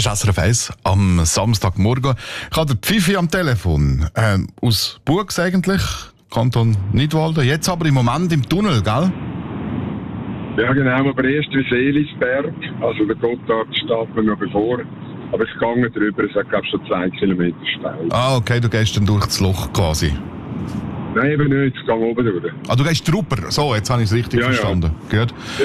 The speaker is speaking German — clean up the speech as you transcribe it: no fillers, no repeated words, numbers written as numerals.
Das ist SRF 1 am Samstagmorgen. Ich habe den Pfiffi am Telefon. Aus Buchs eigentlich, Kanton Nidwalden. Jetzt aber im Moment im Tunnel, gell? Ja genau, aber erst wie Seelisberg. Also der Gotthard steht mir noch bevor. Aber es geht drüber, es hat glaube ich schon 2 Kilometer steil. Ah, okay, du gehst dann durch das Loch quasi. Nein, eben nicht, es geht oben durch. Ah, du gehst drüber. So, jetzt habe ich es richtig verstanden. Gut.